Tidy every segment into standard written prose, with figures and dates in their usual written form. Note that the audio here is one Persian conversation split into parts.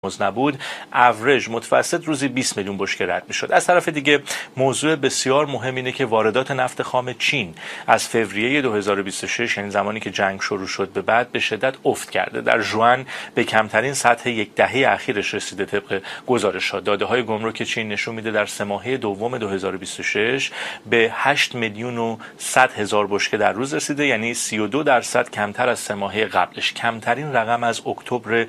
نبود، اوریج متوسط روزی 20 میلیون بشکه رد میشد. از طرف دیگه موضوع بسیار مهم اینه که واردات نفت خام چین از فوریه 2026 یعنی زمانی که جنگ شروع شد به بعد به شدت افت کرده. در ژوئن به کمترین سطح یک دهه اخیرش رسیده. طبق گزارش‌ها داده‌های گمرک چین نشون میده در سه ماهه دوم 2026 به 8 میلیون و 100 هزار بشکه در روز رسیده، یعنی 32% کمتر از سه ماهه قبلش. کمترین رقم از اکتبر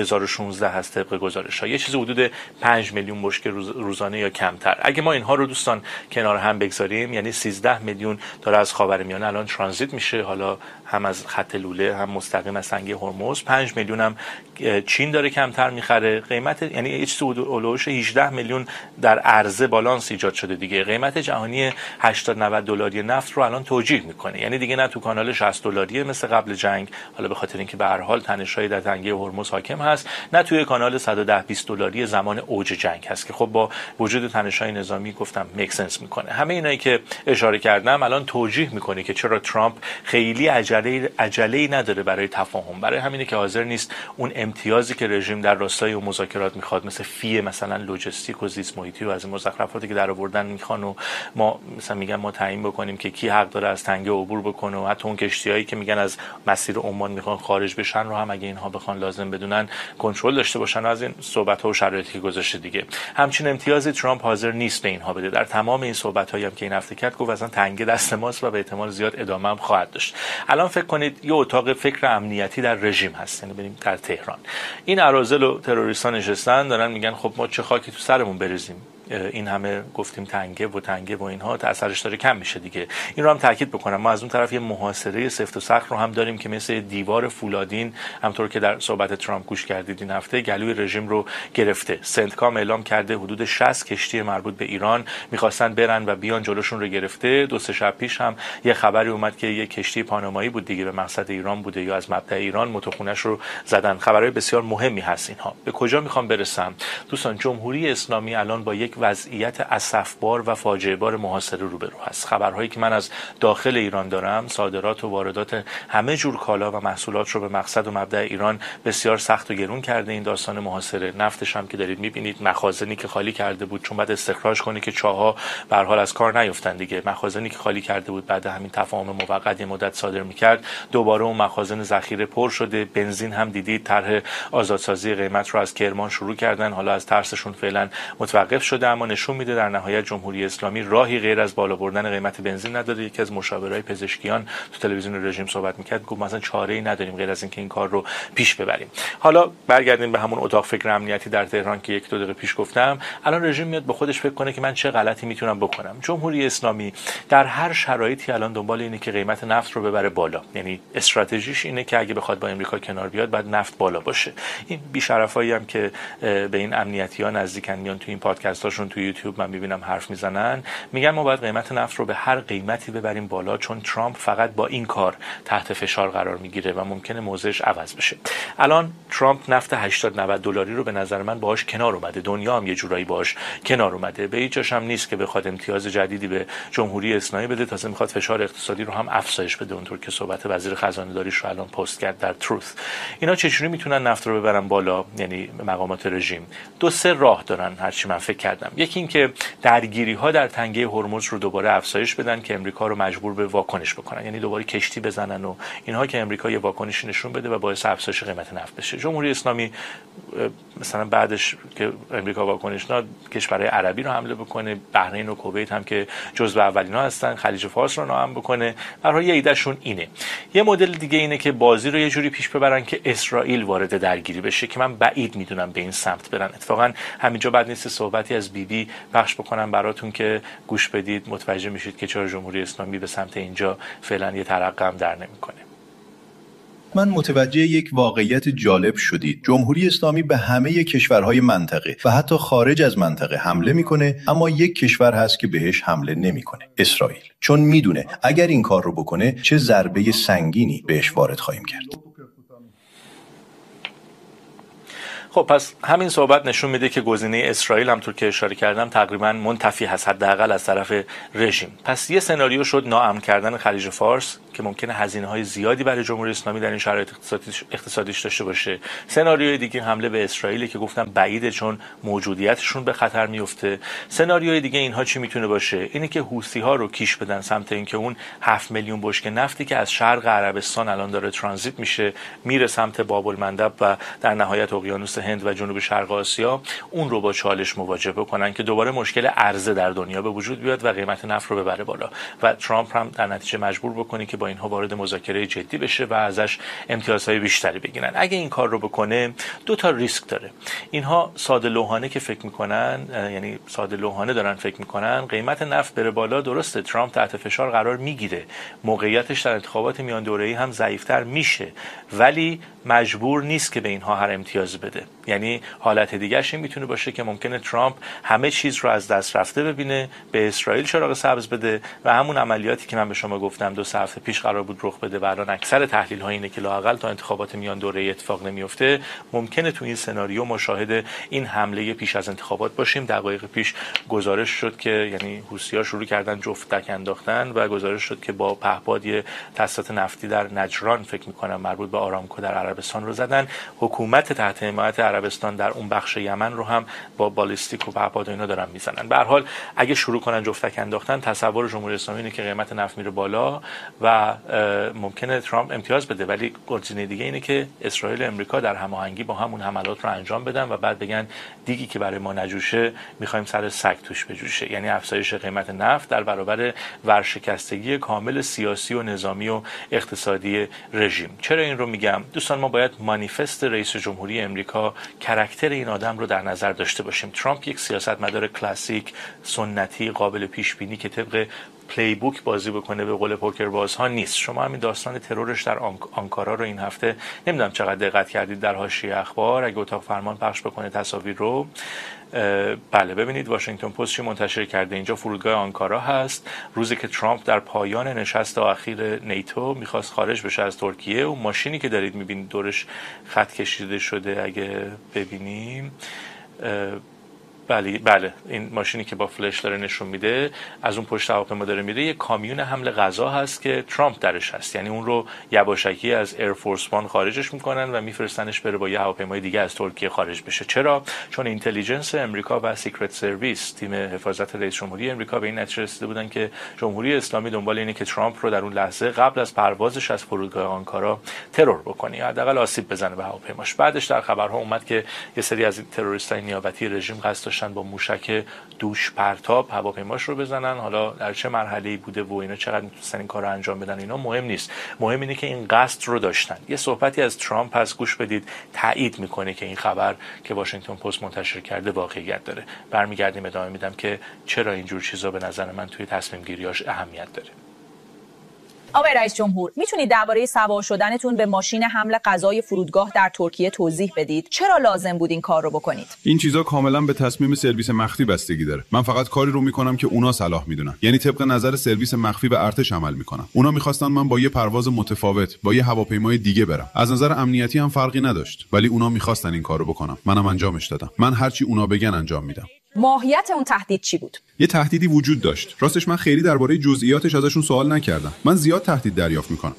2016 هست طبق گزارش‌ها. یه چیز حدود 5 میلیون بشکه روزانه یا کمتر. اگه ما اینها رو دوستان کنار هم بگذاریم، یعنی 13 میلیون داره از خاورمیانه الان ترانزیت میشه، حالا هم از خط لوله هم مستقیم از تنگه هرمز. 5 میلیون هم چین داره کمتر میخره. قیمت یعنی یه چیز اولوش 18 میلیون در عرضه بالانس ایجاد شده دیگه. قیمت جهانی 80 90 دلاری نفت رو الان توجیه میکنه، یعنی دیگه نه تو کانال 60 دلاریه مثل قبل جنگ، حالا به خاطر اینکه به هر حال تنش‌های در تنگه هرمز حاکم هست، نه توی کانال 110 20 دلاری زمان اوج جنگ هست که خب با وجود تنش‌های نظامی گفتم میک سنس میکنه. همه اینایی که اشاره کردم الان توجیه میکنه که چرا ترامپ خیلی عجله‌ای نداره برای تفاهم. برای همینه که حاضر نیست اون امتیازی که رژیم در راستای اون مذاکرات میخواد، مثل فی مثلا لوجستیک و زیست محیطی و از این مزخرفاتی که در آوردن میخوان و ما مثلا میگن ما تعیین بکنیم که کی حق داره از تنگه عبور بکنه، و حتی اون کشتیایی که میگن از مسیر عمان میخوان خارج بشن رو هم اگه اینها بخوان لازم بدونن کنترل داشته باشن. از این صحبت‌ها و شرایطی که گذاشته دیگه همچین امتیازی ترامپ حاضر نیست به اینها بده. در تمام این صحبت‌هایی هم که این هفته کرد گفت اصلا تنگه دست ماست و به احتمال زیاد ادامه هم خواهد داشت. الان فکر کنید یه اتاق فکر امنیتی در رژیم هست، یعنی بریم در تهران، این اراذل و تروریستان نشستن دارن میگن خب ما چه خاکی تو سرمون بریزیم، این همه گفتیم تنگه و اینها اثرش داره کم میشه دیگه. این رو هم تاکید بکنم، ما از اون طرف یه محاصره سفت و سخت رو هم داریم که مثل دیوار فولادین، همونطور که در صحبت ترامپ گوش کردید این هفته، گلوی رژیم رو گرفته. سنتکام اعلام کرده حدود 60 کشتی مربوط به ایران می‌خواستن برن و بیان جلوشون رو گرفته. دو سه شب پیش هم یه خبری اومد که یه کشتی پانامایی بود دیگه به مقصد ایران بوده یا از مبدا ایران، موتورخونه‌اش رو زدن. خبرهای بسیار مهمی هست اینها. به کجا میخوام برسم دوستان؟ جمهوری اسلامی الان با یک وضعیت اسفبار و فاجعه بار محاصره روبرو هست. خبرهایی که من از داخل ایران دارم، صادرات و واردات همه جور کالا و محصولات رو به مقصد و مبدا ایران بسیار سخت و گرون کرده این داستان محاصره. نفتش هم که دارید میبینید، مخازنی که خالی کرده بود چون بعد استخراج کنی که چاها به هر حال از کار نیفتن دیگه، مخازنی که خالی کرده بود بعد همین تفاهم موقت مدت صادر میکرد، دوباره اون مخازن ذخیره پر شده. بنزین هم دیدید طرح آزادسازی قیمت رو از کرمان شروع کردن، حالا از ترسشون فعلا متوقف شده، اما نشون میده در نهایت جمهوری اسلامی راهی غیر از بالا بردن قیمت بنزین نداره. یکی از مشاورای پزشکیان تو تلویزیون رژیم صحبت میکرد، گفت مثلا چاره‌ای نداریم غیر از اینکه این کار رو پیش ببریم. حالا برگردیم به همون اتاق فکر امنیتی در تهران که یک دو دقیقه پیش گفتم. الان رژیم میاد به خودش فکر کنه که من چه غلطی میتونم بکنم. جمهوری اسلامی در هر شرایطی الان دنبال اینه که قیمت نفت رو ببره بالا، یعنی استراتژیش اینه که اگه بخواد با امریکا کنار بیاد بعد نفت بالا باشه. این بی‌شرفایی هم که به این امنیتی‌ها نزدیکن، میان تو این پادکست‌هاشون تو یوتیوب من می‌بینم حرف میزنن، میگن ما باید قیمت نفت رو به هر قیمتی ببریم بالا، چون ترامپ فقط با این کار تحت فشار قرار میگیره و ممکنه موضعش عوض بشه. الان ترامپ نفت 80 90 دلاری رو به نظر من باهاش کنار اومده، دنیا هم یه جورایی باهاش کنار اومده، به هیچ جاش هم نیست که بخواد امتیاز جدیدی به جمهوری اسلامی بده، تازه میخواد فشار اقتصادی رو هم افزایش بده، اونطور که صحبت وزیر خزانه داریش رو الان پست کرد در تروث. اینا چجوری میتونن نفت رو ببرن بالا؟ یعنی مقامات رژیم دو سه راه دارن هرچی من فکر کردم. یکی این که درگیری‌ها در تنگه هرمز رو دوباره افزایش بدن که امریکا رو مجبور به واکنش بکنن، یعنی دوباره کشتی بزنن و اینها که امریکا یه واکنشی نشون بده و باعث افزایش قیمت نفت بشه. جمهوری اسلامی مثلا بعدش که امریکا واکنش داد کشورهای عربی رو حمله بکنه، بحرین و کویت هم که جزو اولینا هستن، خلیج فارس رو ناامن بکنه. برای یه ایدهشون اینه. یه مدل دیگه اینه که بازی رو یه جوری پیش ببرن که اسرائیل وارد درگیری بشه که من بعید میدونم به این سمت برن. اتفاقا همینجا بعد نیست صحبتی از بیبی پخش بکنم براتون که گوش بدید، متوجه میشید که چرا جمهوری اسلامی به سمت اینجا فعلا یه ترقه هم در نمیکنه. من متوجه یک واقعیت جالب شدید. جمهوری اسلامی به همه کشورهای منطقه و حتی خارج از منطقه حمله میکنه، اما یک کشور هست که بهش حمله نمیکنه، اسرائیل. چون میدونه اگر این کار رو بکنه چه ضربه سنگینی بهش وارد خواهیم کرد. خب پس همین صحبت نشون میده که گزینه اسرائیل همونطور که اشاره کردم تقریبا منتفی هست، حداقل از طرف رژیم. پس یه سناریو شد ناامن کردن خلیج فارس که ممکنه هزینه‌های زیادی برای جمهوری اسلامی در این شرایط اقتصادیش داشته باشه. سناریوی دیگه حمله به اسرائیل که گفتم بعیده چون موجودیتشون به خطر میفته. سناریوی دیگه اینها چی میتونه باشه؟ اینه که حوثی‌ها رو کیش بدن سمت اینکه اون 7 میلیون بشکه نفتی که از شرق عربستان الان داره ترانزیت میشه میره سمت باب المندب و در نهایت اقیانوس هند و جنوب شرق آسیا، اون رو با چالش مواجه بکنن که دوباره مشکل عرضه در دنیا به وجود بیاد و قیمت نفت رو ببره بالا و ترامپ هم در نتیجه مجبور بکنه که با اینها وارد مذاکره جدی بشه و ازش امتیازهای بیشتری بگیرن. اگه این کار رو بکنه دو تا ریسک داره. اینها ساده لوحانه که فکر میکنن، یعنی ساده لوحانه دارن فکر میکنن قیمت نفت بره بالا، درسته ترامپ تحت فشار قرار میگیره، موقعیتش در انتخابات میان دوره‌ای هم ضعیف‌تر میشه، ولی مجبور نیست که به اینها هر امتیاز بده. یعنی حالت دیگه‌ش این میتونه باشه که ممکنه ترامپ همه چیز رو از دست رفته ببینه، به اسرائیل چراغ سبز بده و همون عملیاتی که من به شما گفتم 2 هفته پیش قرار بود رخ بده و الان اکثر تحلیل‌ها اینه که لااقل تا انتخابات میان دوره‌ای اتفاق نمیفته، ممکنه تو این سناریو مشاهده این حمله پیش از انتخابات باشیم. دقایق پیش گزارش شد که یعنی حوثی‌ها شروع کردن جفتک انداختن و گزارش شد که با پهپاد تاسیسات نفتی در نجران فکر می‌کنم مربوط به آرامکو در عربستان رو زدن. حکومت تحت حمایت عربستان در اون بخش یمن رو هم با بالستیک و پهپاد و اینا دارن میزنن. به هر حال اگه شروع کنن جفتک انداختن، تصور جمهوری اسلامی اینه که قیمت نفت میره بالا و ممکنه ترامپ امتیاز بده، ولی گزینه دیگه اینه که اسرائیل و امریکا در هماهنگی با همون حملات رو انجام بدن و بعد بگن دیگی که برای ما نجوشه می‌خوایم سر سگ توش بجوشه. یعنی افزایش قیمت نفت در برابر ورشکستگی کامل سیاسی و نظامی و اقتصادی رژیم. چرا این رو میگم؟ دوستان ما باید مانیفست رئیس جمهوری امریکا، کاراکتر این آدم رو در نظر داشته باشیم. ترامپ یک سیاستمدار کلاسیک، سنتی، قابل پیش بینی که طبق پلی بوک بازی بکنه به قول پوکر بازها نیست. شما همین داستان ترورش در آنکارا رو این هفته نمیدونم چقدر دقت کردید در حاشیه اخبار، اگه اتاق فرمان پخش بکنه تصاویر رو، بله ببینید واشنگتن پست چی منتشر کرده. اینجا فرودگاه آنکارا هست، روزی که ترامپ در پایان نشست اخیر نیتو میخواست خارج بشه از ترکیه. و ماشینی که دارید میبینید دورش خط کشیده شده، اگه ببینیم بله این ماشینی که با فلش داره نشون میده از اون پشت هواپیما داره میره، یک کامیون حمل غذا هست که ترامپ درش هست. یعنی اون رو یواشکی از ایرفورس وان خارجش میکنن و میفرستنش بره با یه هواپیمای دیگه از ترکیه خارج بشه. چرا؟ چون اینتلیجنس امریکا و سیکرت سرویس، تیم حفاظت رئیس جمهوری امریکا، به این نتیجه رسیده بودن که جمهوری اسلامی دنبال اینه که ترامپ رو در اون لحظه قبل از پروازش از فرودگاه آنکارا ترور بکنه، حداقل آسیب بزنه به هواپیماش. بعدش در خبرها اومد که یه سری از تروریستای نیابتی رژیم قصد با موشک دوش پرتاب هواپیماش رو بزنن. حالا در چه مرحله‌ای بوده و اینا چقدر میتونستن این کار رو انجام بدن اینا مهم نیست، مهم اینه که این قصد رو داشتن. یه صحبتی از ترامپ هست، گوش بدید، تایید میکنه که این خبر که واشنگتن پست منتشر کرده واقعیت داره. برمیگردیم ادامه میدم که چرا اینجور چیزا به نظر من توی تصمیم گیریاش اهمیت داره. آقای رئیس جمهور، میتونید درباره سوار شدنتون به ماشین حمل غذای فرودگاه در ترکیه توضیح بدید؟ چرا لازم بود این کار رو بکنید؟ این چیزا کاملا به تصمیم سرویس مخفی بستگی داره. من فقط کاری رو میکنم که اونا صلاح میدونن. یعنی طبق نظر سرویس مخفی و ارتش عمل میکنم. اونا میخواستن من با یه پرواز متفاوت با یه هواپیمای دیگه برم. از نظر امنیتی هم فرقی نداشت، ولی اونا میخواستن این کارو بکنم. منم انجامش دادم. من هرچی اونا بگن انجام میدم. ماهیت اون تهدید چی بود؟ یه تهدیدی وجود داشت. راستش من خیلی درباره جزئیاتش ازشون سوال نکردم. من زیاد تهدید دریافت میکنم.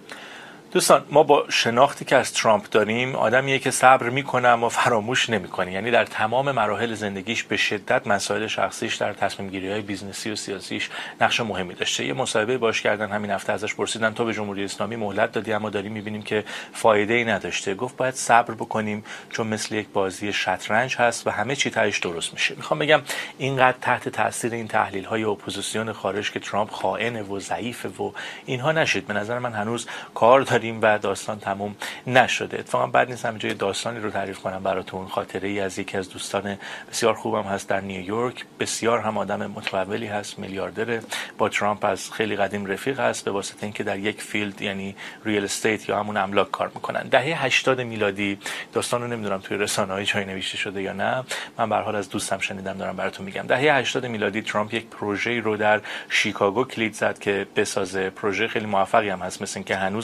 دوستان ما با شناختی که از ترامپ داریم، آدمیه که صبر میکنه اما فراموش نمیکنه. یعنی در تمام مراحل زندگیش به شدت مسائل شخصیش در تصمیم گیری های بیزنسی و سیاسیش نقش مهمی داشته. یه مصاحبه باش کردن همین هفته، ازش پرسیدن تو به جمهوری اسلامی مهلت دادی اما داریم میبینیم که فایده ای نداشته. گفت باید صبر بکنیم چون مثل یک بازی شطرنج هست و همه چی تهش درست میشه. میخوام بگم اینقدر تحت تاثیر این تحلیل های اپوزیسیون خارج که ترامپ خائنه و ضعیفه و اینها نشید. به نظر من هنوز کار و داستان تموم نشده. اتفاقا بعد نیست همینجا یه داستانی رو تعریف کنم براتون. خاطره ای از یکی از دوستان بسیار خوبم هست در نیویورک، بسیار هم آدم متحولی هست، میلیاردره، با ترامپ از خیلی قدیم رفیق هست به واسطه اینکه در یک فیلد یعنی ریل استیت یا همون املاک کار میکنن. دهه 80 میلادی، داستان رو نمیدونم توی رسانه‌های جایی نوشته شده یا نه، من به هر حال از دوستم شنیدم دارم براتون میگم. دهه 80 میلادی ترامپ یک پروژه‌ای رو در شیکاگو کلید زد که بسازه. پروژه خیلی موفقی هم هست، مثل اینکه هنوزم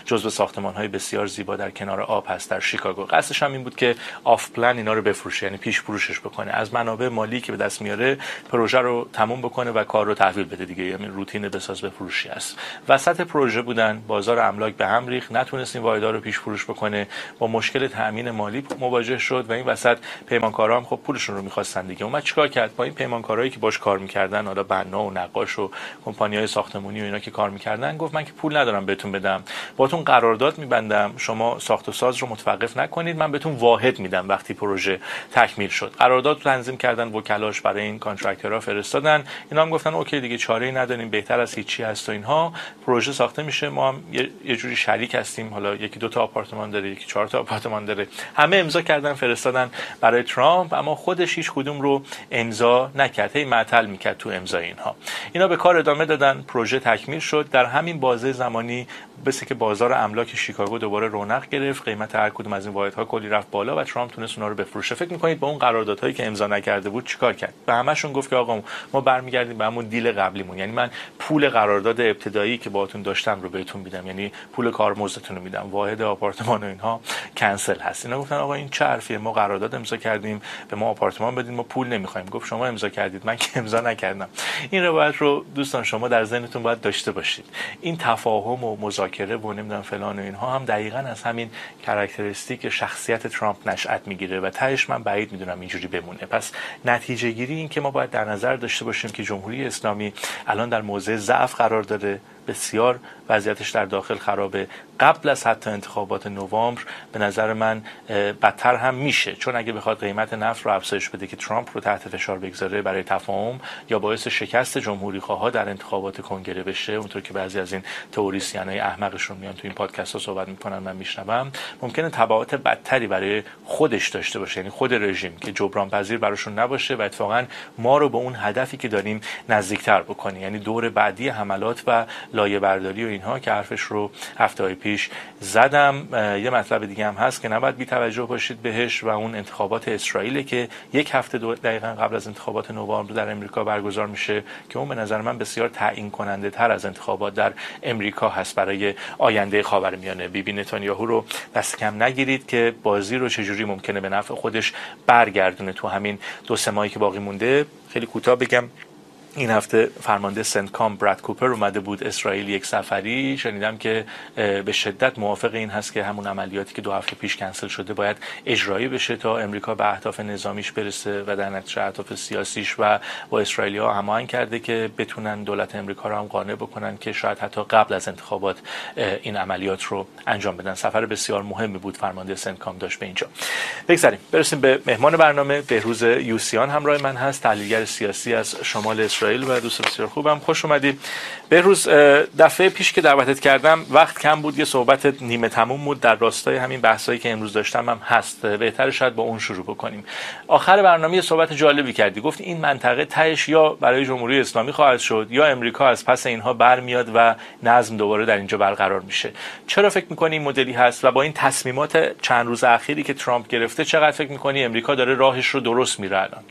جزو ساختمان‌های بسیار زیبا در کنار آب هست در شیکاگو. قصدش هم این بود که آف پلن اینا رو بفروشه، یعنی پیش فروشش بکنه، از منابع مالی که به دست میاره پروژه رو تموم بکنه و کار رو تحویل بده دیگه، یعنی روتین بساز بفروشی است. وسط پروژه بودن، بازار املاک به هم ریخت، نتونست این واحدها رو پیش فروش بکنه، با مشکل تامین مالی مواجه شد و این وسط پیمانکارا هم خب پولشون رو می‌خواستن دیگه. اومد چیکار کرد؟ با این پیمانکارایی که باش کار می‌کردن، حالا بنا و نقاش و کمپانی‌های ساختمانی و اینا که کار می‌کردن، گفت من که پول ندارم بهتون بدم، باهاتون قرارداد می‌بندم، شما ساخت و ساز رو متوقف نکنید، من بهتون واحد میدم وقتی پروژه تکمیل شد. قرارداد رو تنظیم کردن، وکلاش برای این کانترکتورها فرستادن، اینا هم گفتن اوکی دیگه چاره‌ای نداریم، بهتر از هیچی هست و اینها. پروژه ساخته میشه، ما هم یه جوری شریک هستیم، حالا یکی 2 تا آپارتمان داره، یکی 4 تا آپارتمان داره. همه امضا کردن فرستادن برای ترامپ، اما خودش هیچ کدوم رو امضا نکرد، هی معطل میکرد تو امضای اینها. اینا به کار ادامه دادن، پروژه تکمیل شد. در همین بازه زمانی بسه که بازار املاک شیکاگو دوباره رونق گرفت، قیمت هر کدوم از این واحدها کلی رفت بالا و ترامپ تونست اونا رو بفروشه. فکر می‌کنید با اون قراردادهایی که امضا نکرده بود چیکار کرد؟ به همشون گفت که آقا ما برمیگردیم به همون دیل قبلیمون، یعنی من پول قرارداد ابتدایی که باهاتون داشتم رو بهتون میدم، یعنی پول کارمزدتون رو میدم، واحد آپارتمان و اینها کنسل هست. اینا گفتن آقا این چه حرفیه، ما قرارداد امضا کردیم، به ما آپارتمان بدین، ما پول نمیخوایم. گفت شما امضا کردید، من که امضا نکردم. این روایت رو دوستان شما در ذهنتون باید داشته باشید. این تفاهم و مذاکره و نمیدونم فلان و اینها هم دقیقاً از همین کاراکتریستیک شخصیت ترامپ نشأت میگیره و تهش من بعید میدونم اینجوری بمونه. پس نتیجه گیری این که ما باید در نظر داشته باشیم که جمهوری اسلامی الان در موضع ضعف قرار داره، بسیار وضعیتش در داخل خرابه. قبل از حتی انتخابات نوامبر به نظر من بدتر هم میشه، چون اگه بخواد قیمت نفت رو افزایش بده که ترامپ رو تحت فشار بگذاره برای تفاهم یا باعث شکست جمهوری خواها در انتخابات کنگره بشه، اونطور که بعضی از این تئوریسینای احمقشون میان تو این پادکست ها صحبت میکنن من میشنوم، ممکنه تبعات بدتری برای خودش داشته باشه، یعنی خود رژیم که جبران پذیر براشون نباشه و اتفاقا ما رو به اون هدفی که داریم نزدیکتر بکنه، یعنی دور بعدی حملات و لایه برداری و اینها که حرفش رو هفته‌های پیش زدم. یه مطلب دیگه هم هست که نباید بی توجه باشید بهش و اون انتخابات اسرائیل که یک هفته دقیقاً قبل از انتخابات نوامبر در امریکا برگزار میشه که اون به نظر من بسیار تعیین کننده تر از انتخابات در امریکا هست برای آینده خاورمیانه. بیبی نتانیاهو رو دست کم نگیرید که بازی رو چجوری ممکنه به نفع خودش برگردونه تو همین 2-3 ماهی که باقی مونده. خیلی کوتاه بگم، این هفته فرمانده سنتکام براد کوپر اومده بود اسرائیل یک سفری، شنیدم که به شدت موافق این هست که همون عملیاتی که 2 هفته پیش کنسل شده باید اجرایی بشه تا امریکا به اهداف نظامیش برسه و در نتیجه اهداف سیاسیش و با اسرائیلی‌ها هماهنگ کرده که بتونن دولت امریکا رو هم قانع بکنن که شاید حتی قبل از انتخابات این عملیات رو انجام بدن. سفر بسیار مهمی بود فرمانده سنتکام داشت به اینجا. بگذاریم برسیم به مهمان برنامه. بهروز یوسیان همراه من هست، تحلیلگر سیاسی از شمال اسرائیل و دوست بسیار خوبم. خوش اومدی بهروز. دفعه پیش که دعوتت کردم وقت کم بود، یه صحبت نیمه تموم بود در راستای همین بحثایی که امروز داشتم هم هست، بهتره شاید با اون شروع بکنیم. آخر برنامه یه صحبت جالبی کردی، گفتی این منطقه تهش یا برای جمهوری اسلامی خواهد شد یا امریکا از پس اینها برمیاد و نظم دوباره در اینجا برقرار میشه. چرا فکر می‌کنی این مدلی هست و با این تصمیمات چند روز اخیری که ترامپ گرفته چقدر فکر می‌کنی امریکا داره راهش رو درست میره الان؟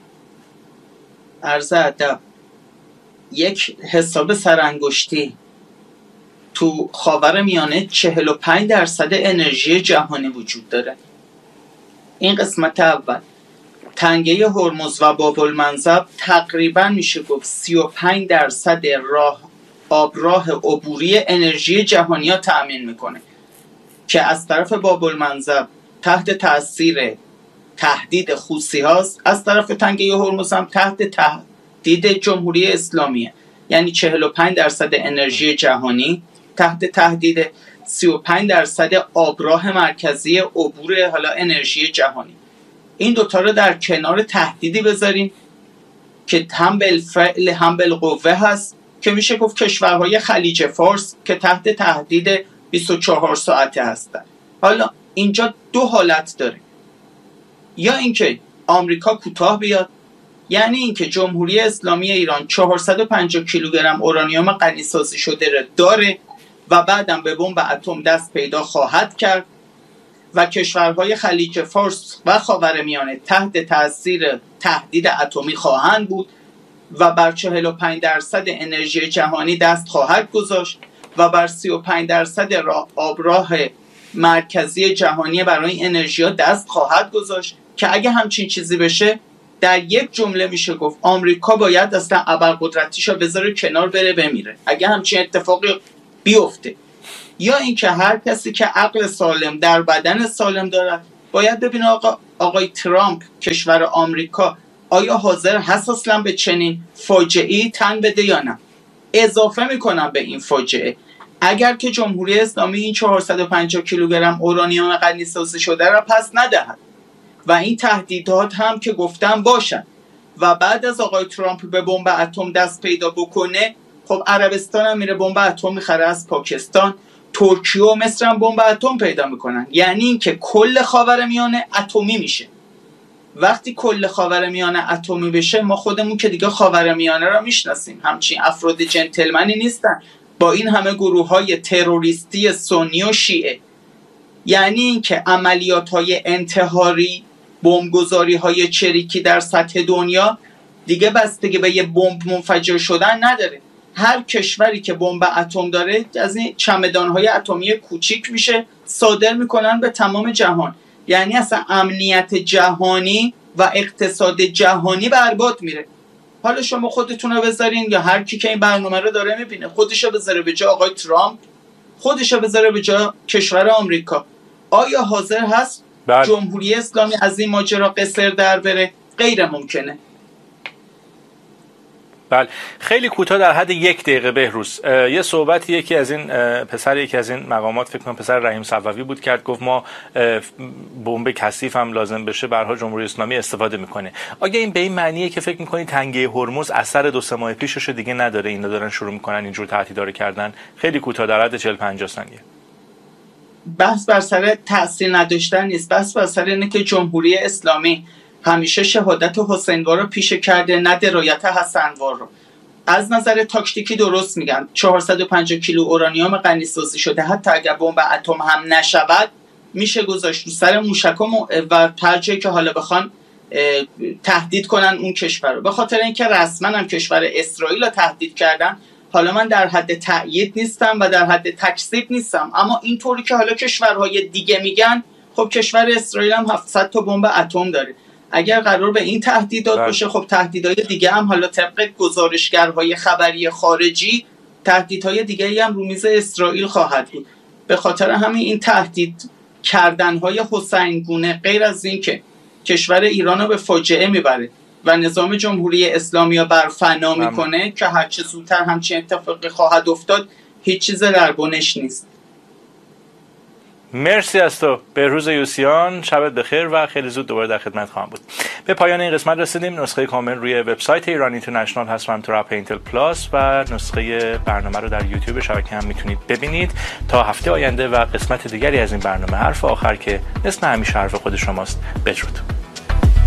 عرض ادب، یک حساب سرانگشتی تو خاورمیانه 45% انرژی جهانی وجود داره. این قسمت اول. تنگه هرمز و باب المنزب تقریبا میشه گفت 35% آبراه عبوری انرژی جهانی ها تأمین میکنه که از طرف باب المنزب تحت تاثیر تهدید خوثی هاست، از طرف تنگه هرمز هم تحت تهدید جمهوری اسلامیه. یعنی 45% انرژی جهانی تحت تهدید، 35% آبراه مرکزی عبور حالا انرژی جهانی. این دوتا رو در کنار تهدیدی بذاریم که هم بالفعل هم بالقوه هست که میشه گفت کشورهای خلیج فارس که تحت تهدید 24 ساعته هستن. حالا اینجا 2 حالت داره، یا اینکه آمریکا کوتاه بیاد، یعنی اینکه جمهوری اسلامی ایران 450 کیلوگرم اورانیوم غنی‌سازی شده داره و بعدم به بمب اتم دست پیدا خواهد کرد و کشورهای خلیج فارس و خاورمیانه تحت تاثیر تهدید اتمی خواهند بود و بر 45% انرژی جهانی دست خواهد گذاشت و بر 35% آبراه مرکزی جهانی برای انرژی دست خواهد گذاشت که اگه همچین چیزی بشه در یک جمله میشه گفت آمریکا باید اصلا ابرقدرتیشو بذاره کنار بره بمیره اگه همچین اتفاقی بیفته. یا اینکه هر کسی که عقل سالم در بدن سالم دارد باید ببینه آقای ترامپ کشور آمریکا آیا حاضر هست اصلا به چنین فاجعه‌ای تن بده یا نه. اضافه میکنم به این فاجعه اگر که جمهوری اسلامی این 450 کیلوگرم اورانیوم غنی‌سازی شده را پس ندهد و این تهدیدات هم که گفتم باشن و بعد از آقای ترامپ به بمب اتم دست پیدا بکنه، خب عربستان هم میره بمب اتم میخره از پاکستان، ترکیه و مصر هم بمب اتم پیدا میکنن. یعنی اینکه کل خاورمیانه اتمی میشه. وقتی کل خاورمیانه اتمی بشه ما خودمون که دیگه خاورمیانه را میشناسیم، همچین افراد جنتلمنی نیستن با این همه گروه‌های تروریستی سنی و شیعه. یعنی اینکه عملیات‌های انتحاری، بمبگذاری‌های چریکی در سطح دنیا دیگه بستگی به یه بمب منفجر شدن نداره. هر کشوری که بمب اتم داره از این چمدان‌های اتمی کوچیک میشه صادر میکنن به تمام جهان. یعنی اصلا امنیت جهانی و اقتصاد جهانی برباد میره. حالا شما خودتون رو بذارین یا هر کی که این برنامه رو داره میبینه خودش رو بذاره به جای آقای ترامپ، خودش رو بذاره به جای کشور آمریکا. آیا حاضر هست جمهوری اسلامی از این ماجرا قصر در بره؟ غیر ممکنه. بله، خیلی کوتاه در حد 1 دقیقه بهروز، یه صحبتی یکی از این مقامات فکر کنم پسر رحیم صفوی بود کرد، گفت ما بمب کثیف هم لازم بشه به هر حال جمهوری اسلامی استفاده میکنه. آیا این به این معنیه که فکر میکنید تنگه هرمز اثر 2-3 ماه پیشش دیگه نداره، اینا دارن شروع میکنن اینجور تهدیدارو کردن؟ خیلی کوتاه در حد 40-50 ثانیه. بحث بر سر تاثیر نداشتن نیست، بحث بر سر اینه که جمهوری اسلامی همیشه شهادت حسینوار رو پیشه کرده، نه درایت حسنوار رو. از نظر تاکتیکی درست میگن 450 کیلو اورانیوم غنی‌سازی شده حتی اگر بمب اتم هم نشود میشه گذاشت رو سر موشک‌ها و هر جایی که حالا بخوان تهدید کنن اون کشور رو. به خاطر اینکه رسما هم کشور اسرائیل رو تهدید کردن، حالا من در حد تأیید نیستم و در حد تکذیب نیستم، اما اینطوری که حالا کشورهای دیگه میگن، خب کشور اسرائیل هم 700 تا بمب اتم داره. اگر قرار به این تهدیدات باشه، خب تهدیدهای دیگه هم حالا طبق گزارشگرهای خبری خارجی تهدیدهای دیگه‌ای هم رو میز اسرائیل خواهد بود. به خاطر همین این تهدید کردنهای حسینگونه غیر از این که کشور ایران رو به فاجعه میبره و نظام جمهوری اسلامی رو برفنا میکنه که هرچه زودتر همچین اتفاقی خواهد افتاد، هیچ چیز در بنش نیست. مرسی از تو بهروز یوسیان، شبت بخیر و خیلی زود دوباره در خدمت خواهم بود. به پایان این قسمت رسیدیم. نسخه کامل روی وبسایت ایران اینترنشنال هست و همینطور اپ اینتل پلاس و نسخه برنامه رو در یوتیوب شبکه هم میتونید ببینید. تا هفته آینده و قسمت دیگری از این برنامه حرف آخر که مثل همیشه حرف خود شماست. بدرود.